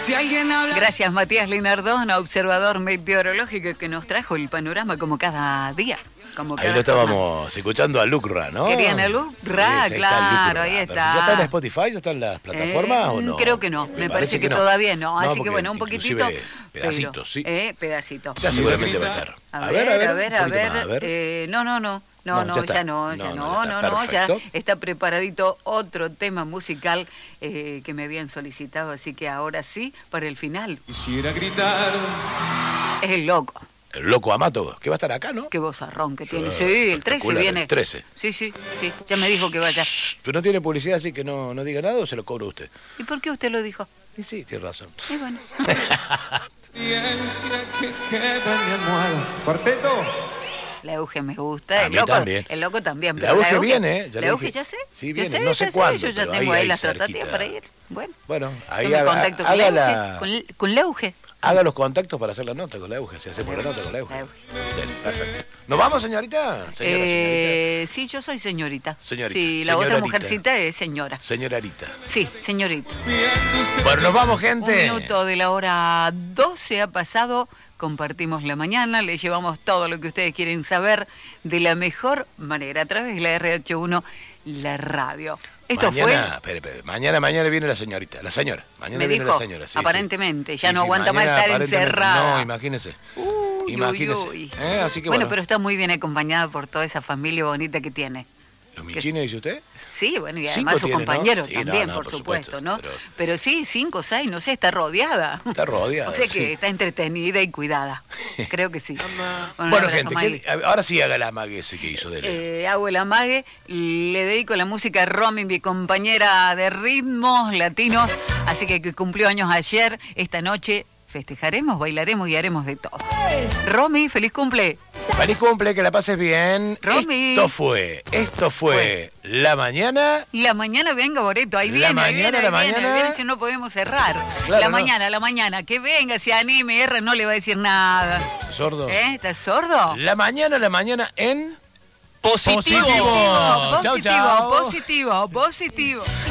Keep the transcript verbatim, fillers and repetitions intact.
Si alguien habla... Gracias, Matías Linardón, observador meteorológico que nos trajo el panorama como cada día. Como Ahí lo estábamos escuchando a Lucra, ¿no? ¿Querían a Lucra? Sí, claro, está ahí está. ¿Ya está en Spotify? ¿Ya está en las plataformas eh, o no? Creo que no, me, me parece, parece que, que no. Todavía no, no así que bueno, un poquitito. Pedacitos, pero, sí. Eh, pedacitos. Ya seguramente va a estar. A, a ver, a ver, a ver. A ver, a ver. Eh, no, no, no. No, no, no ya, ya no, ya no, no, no, no, ya está preparadito otro tema musical eh, que me habían solicitado, así que ahora sí, para el final. Quisiera gritar. Es el loco. El loco Amato, que va a estar acá, ¿no? Qué vozarrón que tiene. Sí, el trece viene. El trece. Sí, sí, sí, ya me dijo que vaya. Pero no tiene publicidad, así que no, no diga nada o se lo cobra usted. ¿Y por qué usted lo dijo? Y sí, tiene razón. Y bueno. que queda en mi almohada. Cuarteto. La Euge me gusta, a el mí loco también. El loco también. Pero la Euge, la Euge viene, ¿eh? Ya la Euge ya sé. Sí, viene, ya sé, no sé ya cuándo. Sé, yo ya tengo ahí, ahí las tratativas para ir. Bueno, bueno ahí yo me haga, contacto haga con, la... la Euge, con, con la Euge. Haga los contactos para hacer la nota con la Euge, si hacemos la nota con la Euge. Bien, perfecto. ¿Nos vamos, señorita? Señora, eh, señorita. Sí, yo soy señorita. Señorita. Sí, la señorita. otra mujercita es señora. Señorita. Sí, señorita. Bueno, nos vamos, gente. Un minuto de la hora doce ha pasado. Compartimos la mañana, les llevamos todo lo que ustedes quieren saber de la mejor manera, a través de la R H uno, la radio. Esto mañana, fue... Espere, espere, mañana, mañana viene la señorita, la señora. Mañana me viene dijo, la señora. Sí, aparentemente, sí. ya sí, no sí, aguanta más estar encerrada. No, imagínese. Uy, imagínese. Uy, uy. ¿Eh? Así que bueno, bueno, pero está muy bien acompañada por toda esa familia bonita que tiene. ¿Los Michines, dice usted? Sí, bueno, y además sus compañeros, ¿no? Sí, también, no, no, por, por supuesto, supuesto, ¿no? Pero... pero sí, cinco, seis, no sé, está rodeada. Está rodeada, O sea que sí. está entretenida y cuidada. Creo que sí. Bueno, bueno gente, ¿qué, ahora sí haga el amague ese que hizo de él. Eh, hago el amague, le dedico la música a Romy, mi compañera de ritmos latinos, así que que cumplió años ayer, esta noche festejaremos, bailaremos y haremos de todo. Romy, feliz cumple. Feliz cumple, que la pases bien. Romy. Esto fue, esto fue bueno. La mañana. La mañana, venga, Boreto, ahí la viene, mañana, ahí viene, la ahí mañana. viene, viene, si no podemos cerrar. Claro, la no. mañana, la mañana, que venga, se anime, R no le va a decir nada. ¿Sordo? ¿Eh? ¿Estás sordo? La mañana, la mañana en... Positivo. Positivo. Positivo, Chau, positivo, chau. positivo, positivo.